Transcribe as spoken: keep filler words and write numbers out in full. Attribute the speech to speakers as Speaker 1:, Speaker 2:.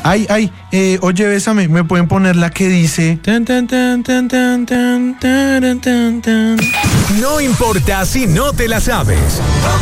Speaker 1: Ay, ay, eh, oye, Bésame, ¿me pueden poner la que dice? Tan, tan, tan, tan, tan, tan, tan, tan, tan.
Speaker 2: No importa si no te la sabes.